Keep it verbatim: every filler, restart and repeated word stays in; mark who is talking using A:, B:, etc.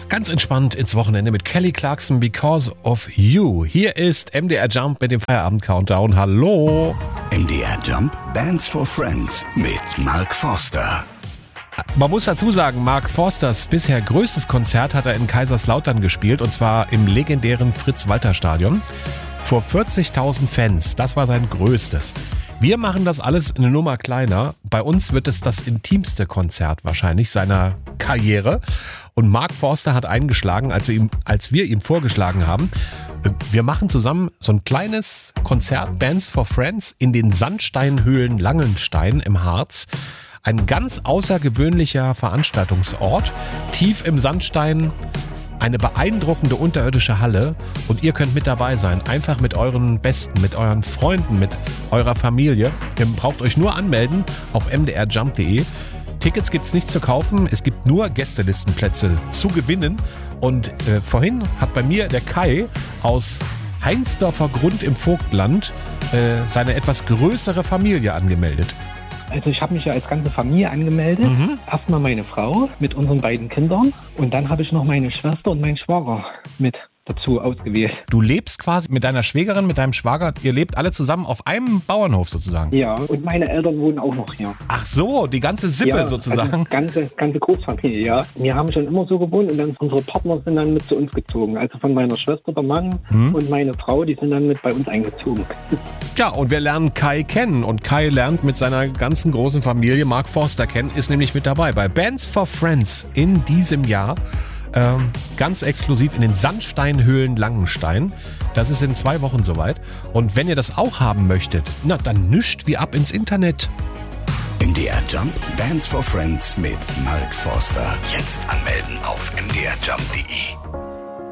A: Ganz entspannt ins Wochenende mit Kelly Clarkson, Because of You. Hier ist M D R Jump mit dem Feierabend-Countdown. Hallo!
B: M D R Jump Bands for Friends mit Mark Forster.
A: Man muss dazu sagen, Mark Forsters bisher größtes Konzert hat er in Kaiserslautern gespielt, und zwar im legendären Fritz-Walter-Stadion. Vor vierzigtausend Fans, das war sein größtes. Wir machen das alles eine Nummer kleiner. Bei uns wird es das intimste Konzert wahrscheinlich seiner Karriere. Und Mark Forster hat eingeschlagen, als wir ihm, als wir ihm vorgeschlagen haben, wir machen zusammen so ein kleines Konzert, Bands for Friends, in den Sandsteinhöhlen Langenstein im Harz. Ein ganz außergewöhnlicher Veranstaltungsort, tief im Sandstein, eine beeindruckende unterirdische Halle, und ihr könnt mit dabei sein. Einfach mit euren Besten, mit euren Freunden, mit eurer Familie. Ihr braucht euch nur anmelden auf m d r jump punkt d e. Tickets gibt's nicht zu kaufen, es gibt nur Gästelistenplätze zu gewinnen. Und äh, vorhin hat bei mir der Kai aus Heinsdorfer Grund im Vogtland äh, seine etwas größere Familie angemeldet.
C: Also ich habe mich ja als ganze Familie angemeldet. Mhm. Erstmal meine Frau mit unseren beiden Kindern und dann habe ich noch meine Schwester und meinen Schwager mit dazu ausgewählt.
A: Du lebst quasi mit deiner Schwägerin, mit deinem Schwager, ihr lebt alle zusammen auf einem Bauernhof sozusagen?
C: Ja, und meine Eltern wohnen auch noch hier.
A: Ach so, die ganze Sippe
C: ja,
A: sozusagen?
C: Also ganze, ganze Großfamilie, ja. Wir haben schon immer so gewohnt und dann unsere Partner sind dann mit zu uns gezogen. Also von meiner Schwester, der Mann hm. und meine Frau, die sind dann mit bei uns eingezogen.
A: Ja, und wir lernen Kai kennen, und Kai lernt mit seiner ganzen großen Familie Mark Forster kennen, ist nämlich mit dabei bei Bands for Friends in diesem Jahr. Ähm, ganz exklusiv in den Sandsteinhöhlen Langenstein. Das ist in zwei Wochen soweit. Und wenn ihr das auch haben möchtet, na dann nischt wie ab ins Internet.
B: M D R Jump Bands for Friends mit Mark Forster. Jetzt anmelden auf m d r jump punkt d e.